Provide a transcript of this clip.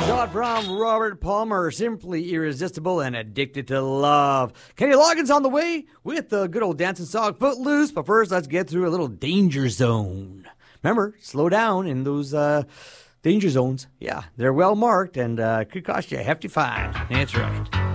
shot from Robert Palmer, Simply Irresistible and Addicted to Love. Kenny Loggins on the way with the good old dancing song Footloose, but first let's get through a little danger zone. Remember, slow down in those danger zones. Yeah, they're well marked and could cost you a hefty fine. That's right.